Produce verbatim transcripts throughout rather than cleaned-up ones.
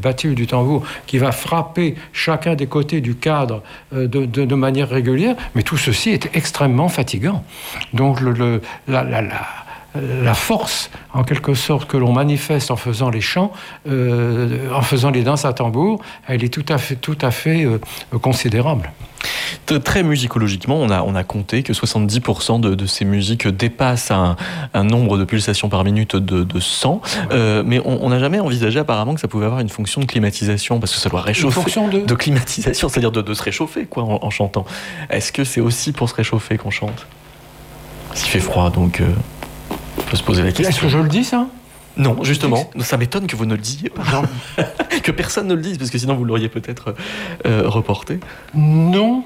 battue du tambour qui va frapper chacun des côtés du cadre euh, de, de, de manière régulière, mais tout ceci est extrêmement fatigant. Donc le, le, la, la, la, la force, en quelque sorte, que l'on manifeste en faisant les chants, euh, en faisant les danses à tambour, elle est tout à fait, tout à fait euh, considérable. Très musicologiquement, on a, on a compté que soixante-dix pour cent de, de ces musiques dépassent un, un nombre de pulsations par minute de, de cent. Euh, mais on n'a jamais envisagé apparemment que ça pouvait avoir une fonction de climatisation, parce que ça doit réchauffer. Une fonction de, de climatisation, c'est-à-dire de, de se réchauffer quoi, en, en chantant. Est-ce que c'est aussi pour se réchauffer qu'on chante ? S'il fait froid, donc euh, on peut se poser la question. Est-ce que je le dis, ça ? Non, justement, ça m'étonne que vous ne le disiez pas. Que personne ne le dise, parce que sinon vous l'auriez peut-être euh, reporté. Non.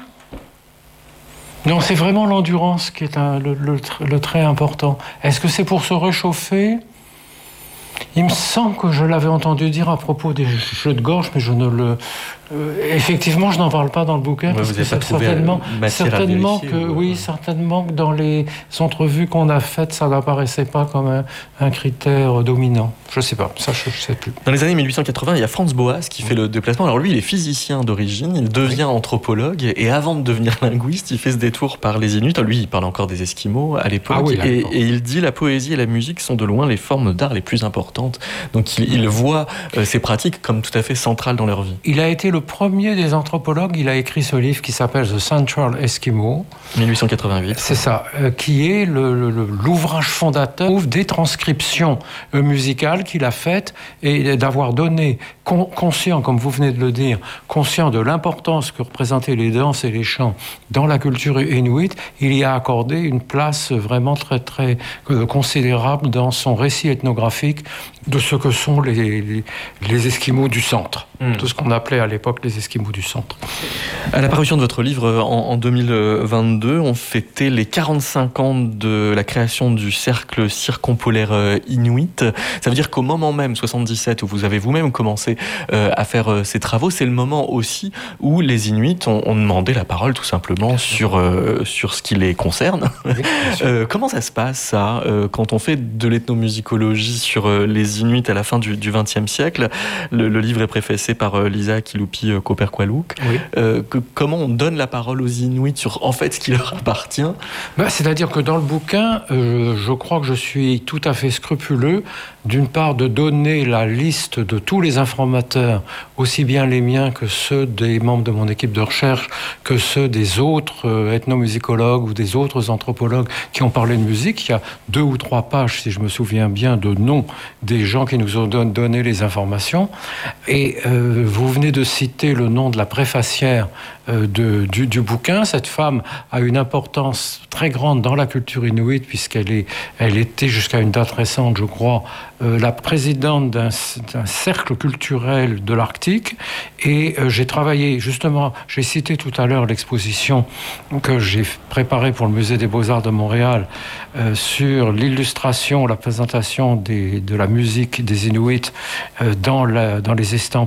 Non, c'est vraiment l'endurance qui est un, le, le, le trait important. Est-ce que c'est pour se réchauffer ? Il me semble que je l'avais entendu dire à propos des jeux de gorge, mais je ne le... Euh, effectivement, je n'en parle pas dans le bouquin, ouais, parce que c'est certainement, certainement que, ou... oui, certainement que dans les entrevues qu'on a faites, ça n'apparaissait pas comme un, un critère dominant. Je ne sais pas, ça je ne sais plus. Dans les années mille huit cent quatre-vingts, il y a Franz Boas qui oui. fait le déplacement. Alors lui, il est physicien d'origine, il devient oui. anthropologue, et avant de devenir linguiste, il fait ce détour par les Inuits. Lui, il parle encore des Esquimaux à l'époque, ah oui, et, et il dit la poésie et la musique sont de loin les formes d'art les plus importantes. Donc il, il voit euh, ces pratiques comme tout à fait centrales dans leur vie. Il a été le premier des anthropologues, il a écrit ce livre qui s'appelle The Central Eskimo. mille huit cent quatre-vingt-huit. C'est ça, euh, qui est le, le, l'ouvrage fondateur des transcriptions euh, musicales qu'il a faites et d'avoir donné, con, conscient, comme vous venez de le dire, conscient de l'importance que représentaient les danses et les chants dans la culture inuite, il y a accordé une place vraiment très très euh, considérable dans son récit ethnographique de ce que sont les, les, les Esquimaux du centre, mmh. tout ce qu'on appelait à l'époque les Esquimaux du centre. À la parution de votre livre en, en deux mille vingt-deux, on fêtait les quarante-cinq ans de la création du cercle circumpolaire inuit. Ça veut dire qu'au moment même, soixante-dix-sept, où vous avez vous-même commencé euh, à faire euh, ces travaux, c'est le moment aussi où les Inuits ont, ont demandé la parole tout simplement sur, euh, sur ce qui les concerne. Oui, euh, comment ça se passe ça, euh, quand on fait de l'ethnomusicologie sur euh, les Inuits à la fin du vingtième siècle? Le, le livre est préfacé par euh, Lisa Kilupi Koperkwaluk. Oui. Euh, que, comment on donne la parole aux Inuits sur en fait ce qui leur appartient? Ben, c'est-à-dire que dans le bouquin, euh, je crois que je suis tout à fait scrupuleux, d'une part de donner la liste de tous les informateurs, aussi bien les miens que ceux des membres de mon équipe de recherche, que ceux des autres euh, ethnomusicologues ou des autres anthropologues qui ont parlé de musique. Il y a deux ou trois pages, si je me souviens bien, de noms des gens qui nous ont don- donné les informations. Et euh, vous venez de citer le nom de la préfacière euh, de, du, du bouquin. Cette femme a une importance très grande dans la culture inuite, puisqu'elle est, elle était jusqu'à une date récente, je crois, euh, la présidente d'un, d'un cercle culturel de l'Arctique. Et euh, j'ai travaillé, justement, j'ai cité tout à l'heure l'exposition que j'ai préparée pour le Musée des Beaux-Arts de Montréal euh, sur l'illustration, la présentation des, de la musique des Inuits euh, dans, la, dans les estampes